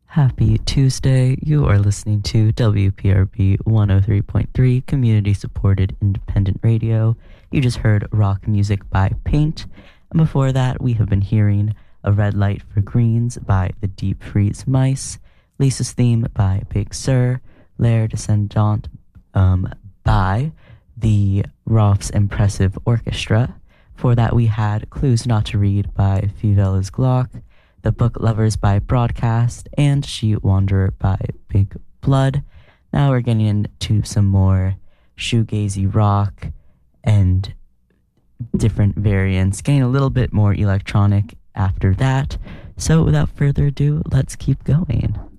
Happy Tuesday. You are listening to WPRB 103.3 community supported independent radio. You just heard rock music by Paint. And before that, we have been hearing A Red Light for Greens by the Deep Freeze Mice, Lisa's Theme by Big Sur, L'air Descendant by the Rolf's Impressive Orchestra. For that, we had Clues Not to Read by Fivella's Glock, The Book Lovers by Broadcast, and Sheet Wanderer by Big Blood. Now we're getting into some more shoegazy rock and different variants, getting a little bit more electronic after that. So without further ado, let's keep going.